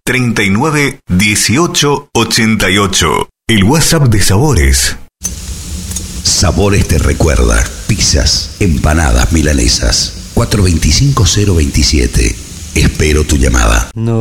39 18 88. El WhatsApp de Sabores. Sabores te recuerda. Pizzas, empanadas, milanesas. 425-027. Espero tu llamada. No.